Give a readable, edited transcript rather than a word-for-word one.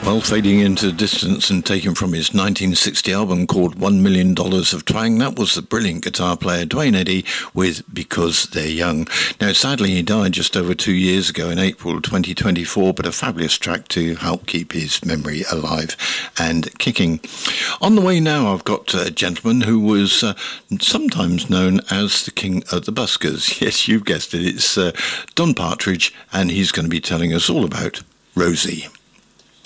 Well, fading into distance and taken from his 1960 album called $1 Million of Twang, that was the brilliant guitar player Duane Eddy with Because They're Young. Now, sadly, he died just over 2 years ago in April 2024, but a fabulous track to help keep his memory alive and kicking. On the way now, I've got a gentleman who was sometimes known as the King of the Buskers. Yes, you've guessed it, it's Don Partridge, and he's going to be telling us all about Rosie.